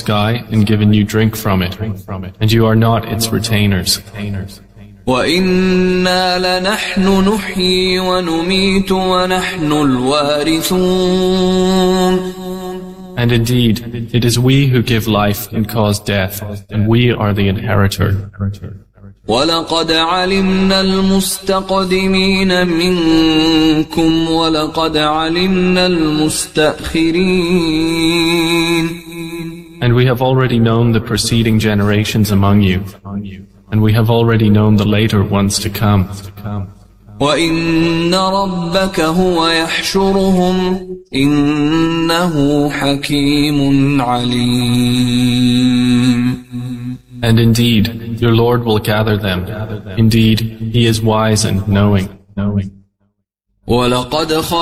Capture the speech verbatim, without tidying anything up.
sky and given you drink from it, and you are not its retainers. وَإِنَّا لَنَحْنُ نُحْيِي وَنُمِيتُ وَنَحْنُ الْوَارِثُونَ. And indeed, it is we who give life and cause death, and we are the inheritor. وَلَقَدْ عَلِمْنَا الْمُسْتَقْدِمِينَ مِنْكُمْ وَلَقَدْ عَلِمْنَا الْمُسْتَأْخِرِينَ. And we have already known the preceding generations among you, and we have already known the later ones to come. وَإِنَّ رَبَّكَ هُوَ يَحْشُرُهُمْ إِنَّهُ حَكِيمٌ عَلِيمٌ. And indeed, your Lord will gather them. Indeed, He is wise and knowing. وَلَقَدْ